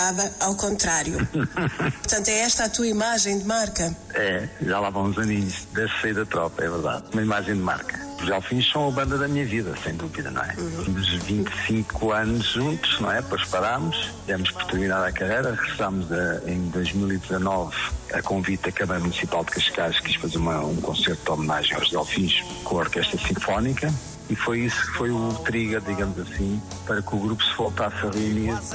ao contrário. Portanto, é esta a tua imagem de marca? É, já lá vão uns aninhos desde sair da tropa, é verdade. Uma imagem de marca. Os Delfins são a banda da minha vida, sem dúvida, não é? Tivemos 25 anos juntos, não é? Depois parámos, demos por terminada a carreira, regressámos em 2019 a convite da Câmara Municipal de Cascais, quis fazer um concerto de homenagem aos Delfins com a Orquestra Sinfónica, e foi isso que foi o trigger, digamos assim, para que o grupo se voltasse a reunir.